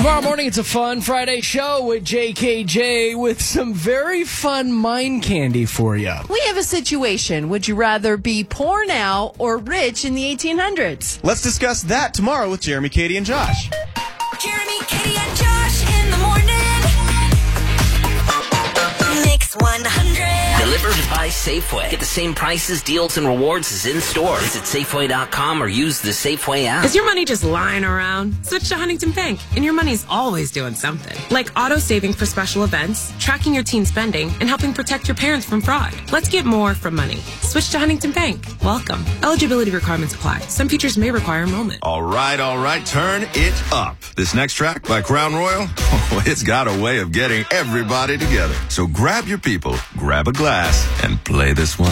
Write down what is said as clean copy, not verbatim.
Tomorrow morning, it's a fun Friday show with JKJ with some very fun mind candy for you. We have a situation. Would you rather be poor now or rich in the 1800s? Let's discuss that tomorrow with Jeremy, Katie, and Josh. Jeremy, Katie, and Josh in the morning. Mix 100. Delivered by Safeway. Get the same prices, deals, and rewards as in-store. Visit Safeway.com or use the Safeway app. Is your money just lying around? Switch to Huntington Bank, and your money's always doing something. Like auto-saving for special events, tracking your teen spending, and helping protect your parents from fraud. Let's get more from money. Switch to Huntington Bank. Welcome. Eligibility requirements apply. Some features may require enrollment. All right, turn it up. This next track by Crown Royal, it's got a way of getting everybody together. So grab your people, grab a glass, and play this one